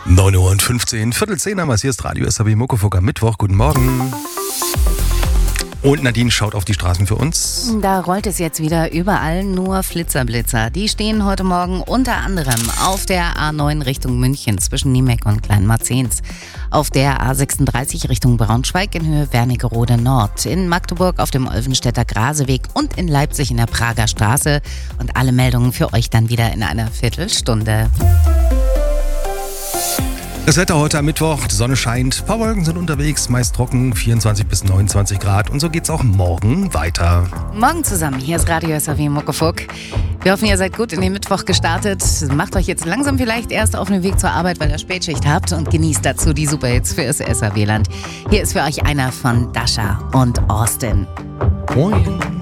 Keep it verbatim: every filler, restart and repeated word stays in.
neun Uhr fünfzehn, Viertel zehn haben wir es. Hier ist Radio S A W Muckefuck am Mittwoch. Guten Morgen. Und Nadine schaut auf die Straßen für uns. Da rollt es jetzt wieder überall nur Flitzerblitzer. Die stehen heute Morgen unter anderem auf der A neun Richtung München zwischen Niemek und Kleinmarzens. Auf der A sechsunddreißig Richtung Braunschweig in Höhe Wernigerode Nord. In Magdeburg auf dem Olvenstädter Graseweg und in Leipzig in der Prager Straße. Und alle Meldungen für euch dann wieder in einer Viertelstunde. Das Wetter heute am Mittwoch, die Sonne scheint, ein paar Wolken sind unterwegs, meist trocken, vierundzwanzig bis neunundzwanzig Grad. Und so geht's auch morgen weiter. Morgen zusammen, hier ist Radio S A W Muckefuck. Wir hoffen, ihr seid gut in den Mittwoch gestartet. Macht euch jetzt langsam vielleicht erst auf den Weg zur Arbeit, weil ihr Spätschicht habt und genießt dazu die Superhits für das S A W-Land. Hier ist für euch einer von Dasha und Austin. Moin.